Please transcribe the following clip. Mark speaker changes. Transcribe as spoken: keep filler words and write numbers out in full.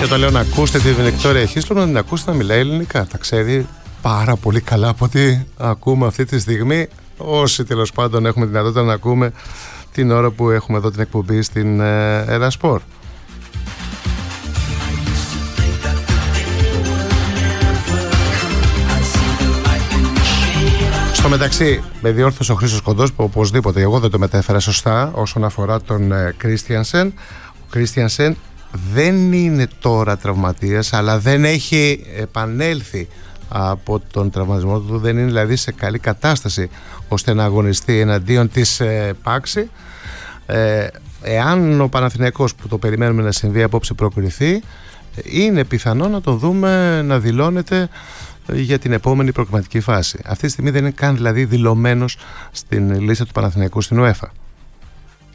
Speaker 1: Και όταν λέω να ακούσετε τη Βικτόρια Χίσλο, να την ακούσετε να μιλάει ελληνικά. Τα ξέρει πάρα πολύ καλά από ό,τι ακούμε αυτή τη στιγμή. Όσοι τέλος πάντων έχουμε δυνατότητα να ακούμε την ώρα που έχουμε εδώ την εκπομπή στην Ερασπορ. Στο μεταξύ, με διόρθωσε ο Χρήστος Κοντός που οπωσδήποτε εγώ δεν το μετέφερα σωστά όσον αφορά τον Κρίστιανσεν. Ο Κρίστιανσεν δεν είναι τώρα τραυματίας, αλλά δεν έχει επανέλθει από τον τραυματισμό του, δεν είναι δηλαδή σε καλή κατάσταση ώστε να αγωνιστεί εναντίον της ε, Πάξη. Ε, εάν ο Παναθηναϊκός, που το περιμένουμε να συμβεί απόψε, προκριθεί, είναι πιθανό να τον δούμε να δηλώνεται για την επόμενη προκριματική φάση. Αυτή τη στιγμή δεν είναι καν δηλαδή δηλωμένος στην λίστα του Παναθηναϊκού στην UEFA.